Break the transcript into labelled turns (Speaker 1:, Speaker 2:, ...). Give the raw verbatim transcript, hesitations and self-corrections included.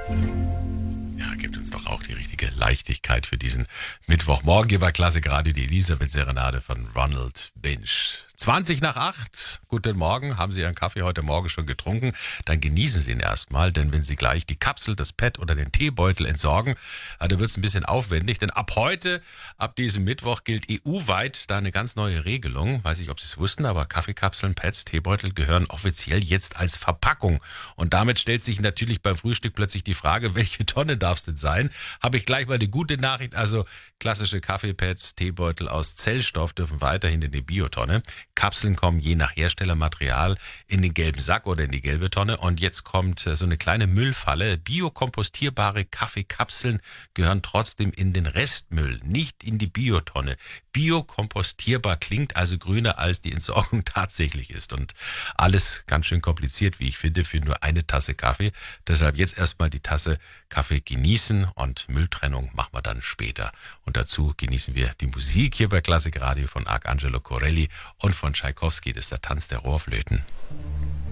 Speaker 1: Ja, gibt uns doch auch die richtige Leichtigkeit für diesen Mittwochmorgen. Hier bei Klassik Radio die Elisabeth-Serenade von Ronald Binch. zwanzig nach acht. Guten Morgen. Haben Sie Ihren Kaffee heute Morgen schon getrunken? Dann genießen Sie ihn erstmal, denn wenn Sie gleich die Kapsel, das Pad oder den Teebeutel entsorgen, äh, dann wird es ein bisschen aufwendig. Denn ab heute, ab diesem Mittwoch, gilt E U-weit da eine ganz neue Regelung. Weiß nicht, ob Sie es wussten, aber Kaffeekapseln, Pads, Teebeutel gehören offiziell jetzt als Verpackung. Und damit stellt sich natürlich beim Frühstück plötzlich die Frage, welche Tonne darf es denn sein? Habe ich gleich mal eine gute Nachricht. Also klassische Kaffeepads, Teebeutel aus Zellstoff dürfen weiterhin in die Biotonne. Kapseln kommen je nach Herstellermaterial in den gelben Sack oder in die gelbe Tonne. Und jetzt kommt so eine kleine Müllfalle. Biokompostierbare Kaffeekapseln gehören trotzdem in den Restmüll, nicht in die Biotonne. Biokompostierbar klingt also grüner, als die Entsorgung tatsächlich ist. Und alles ganz schön kompliziert, wie ich finde, für nur eine Tasse Kaffee. Deshalb jetzt erstmal die Tasse Kaffee genießen und Mülltrennung machen wir dann später. Und dazu genießen wir die Musik hier bei Klassik Radio von Arcangelo Corelli und von Tschaikowski, das ist der Tanz der Rohrflöten.